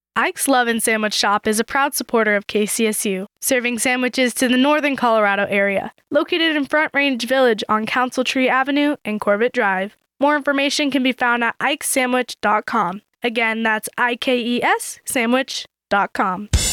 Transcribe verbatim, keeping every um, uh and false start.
Ike's Lovin' Sandwich Shop is a proud supporter of K C S U, serving sandwiches to the northern Colorado area. Located in Front Range Village on Council Tree Avenue and Corbett Drive. More information can be found at ikes sandwich dot com. Again, that's I K E S sandwich dot com.